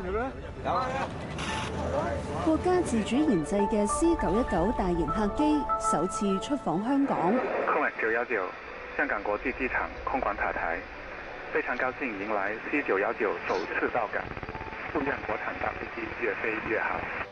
國家自主研製嘅 C919大型客機首次出訪香港。 空919香港國際機場空管塔台，非常高興迎來 C919首次到港，祝願國產大飛機越飛越好。